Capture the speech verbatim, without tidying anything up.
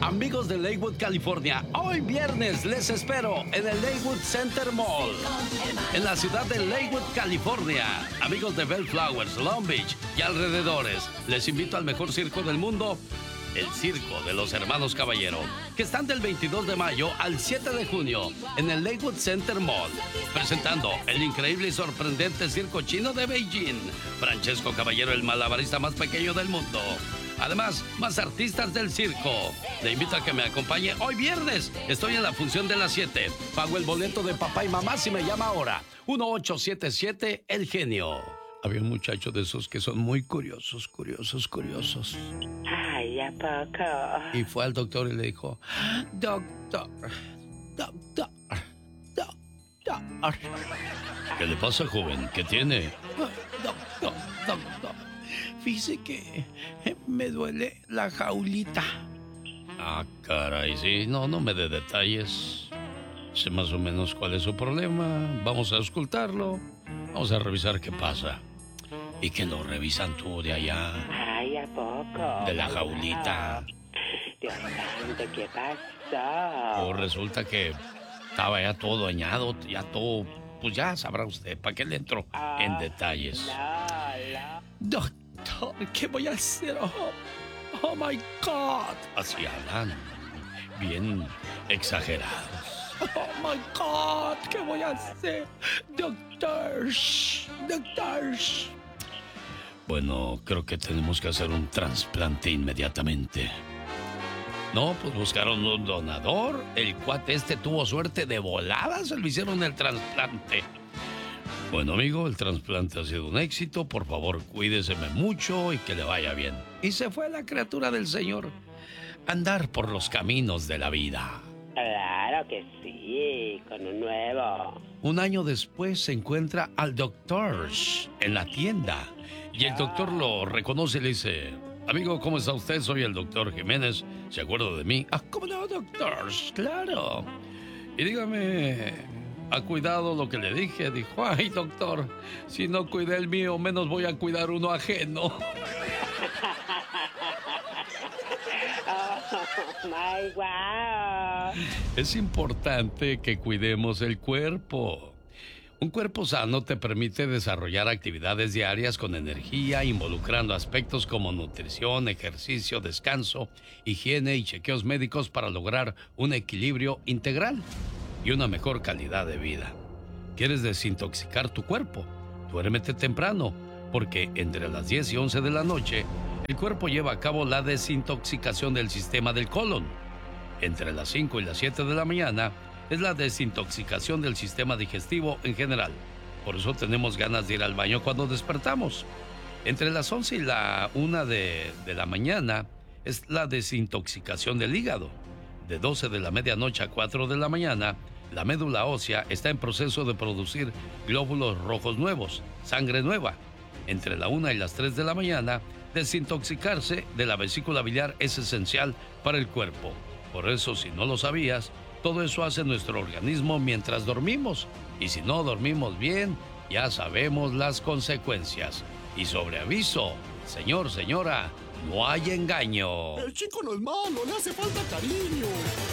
Amigos de Lakewood, California, hoy viernes les espero en el Lakewood Center Mall, en la ciudad de Lakewood, California. Amigos de Bellflowers, Long Beach y alrededores, les invito al mejor circo del mundo, el Circo de los Hermanos Caballero, que están del veintidós de mayo al siete de junio en el Lakewood Center Mall, presentando el increíble y sorprendente circo chino de Beijing. Francesco Caballero, el malabarista más pequeño del mundo. Además, más artistas del circo. Le invito a que me acompañe hoy viernes. Estoy en la función de las siete. Pago el boleto de papá y mamá si me llama ahora. uno ocho siete siete, El Genio. Había un muchacho de esos que son muy curiosos, curiosos, curiosos. Ay, ¿a poco? Y fue al doctor y le dijo, doctor, doctor, doctor. ¿Qué le pasa, joven? ¿Qué tiene? Doctor, doctor. Fíjese que me duele la jaulita. Ah, caray, sí. No, no me dé detalles. Sé más o menos cuál es su problema. Vamos a auscultarlo. Vamos a revisar qué pasa. ¿Y que lo revisan tú de allá? Ay, ¿a poco? De la jaulita. Dios santo, ¿qué pasó? Pues resulta que estaba ya todo dañado, ya todo... Pues ya sabrá usted, ¿para qué le entro en detalles? Doctor, ¿qué voy a hacer? Oh, oh my God. Así hablan, bien exagerados. Oh my God, ¿qué voy a hacer? Doctors, doctors. Bueno, creo que tenemos que hacer un trasplante inmediatamente. No, pues buscaron un donador. El cuate este tuvo suerte de volada, se le hicieron el trasplante. Bueno, amigo, el trasplante ha sido un éxito. Por favor, cuídeseme mucho y que le vaya bien. Y se fue la criatura del Señor a andar por los caminos de la vida. Claro que sí, con un nuevo. Un año después se encuentra al doctor en la tienda. Y el doctor lo reconoce y le dice... Amigo, ¿cómo está usted? Soy el doctor Jiménez. ¿Se acuerda de mí? Ah, ¿cómo no, doctor? Claro. Y dígame, ¿ha cuidado lo que le dije? Dijo, ay, doctor, si no cuidé el mío, menos voy a cuidar uno ajeno. Oh, my wow. Es importante que cuidemos el cuerpo. Un cuerpo sano te permite desarrollar actividades diarias con energía, involucrando aspectos como nutrición, ejercicio, descanso, higiene y chequeos médicos para lograr un equilibrio integral y una mejor calidad de vida. ¿Quieres desintoxicar tu cuerpo? Duérmete temprano, porque entre las diez y once de la noche, el cuerpo lleva a cabo la desintoxicación del sistema del colon. Entre las cinco y las siete de la mañana, es la desintoxicación del sistema digestivo en general. Por eso tenemos ganas de ir al baño cuando despertamos. Entre las once y la una de, de la mañana es la desintoxicación del hígado. De doce de la medianoche a cuatro de la mañana, la médula ósea está en proceso de producir glóbulos rojos nuevos, sangre nueva. Entre la una y las tres de la mañana, desintoxicarse de la vesícula biliar es esencial para el cuerpo. Por eso, si no lo sabías, todo eso hace nuestro organismo mientras dormimos. Y si no dormimos bien, ya sabemos las consecuencias. Y sobre aviso, señor, señora, no hay engaño. El chico no es malo, le hace falta cariño.